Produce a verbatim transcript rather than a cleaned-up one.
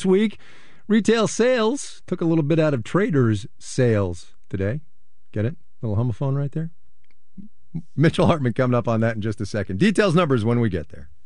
This week, retail sales took a little bit out of traders' sales today. Get it? Little homophone right there. Mitchell Hartman coming up on that in just a second. Details, numbers when we get there.